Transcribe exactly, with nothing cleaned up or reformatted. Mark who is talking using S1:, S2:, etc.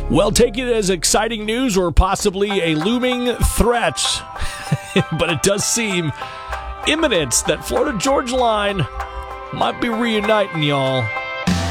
S1: Well, take it as exciting news or possibly a looming threat, but it does seem imminent that Florida Georgia Line might be reuniting, y'all.